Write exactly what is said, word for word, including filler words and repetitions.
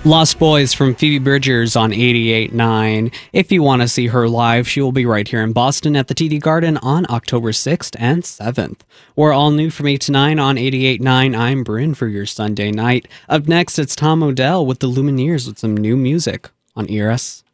Lost Boys from Phoebe Bridgers on eighty-eight point nine. If you want to see her live, she will be right here in Boston at the T D Garden on October sixth and seventh. We're all new from eight to nine on eighty-eight point nine. I'm Bryn for your Sunday night. Up next, it's Tom Odell with the Lumineers with some new music on E R S.